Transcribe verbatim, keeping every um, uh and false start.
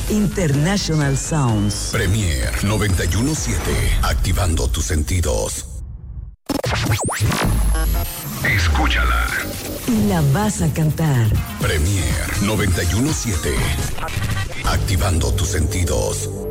International Sounds. Premier noventa y uno siete. Activando tus sentidos. Escúchala. Y la vas a cantar. Premier noventa y uno siete. Activando tus sentidos.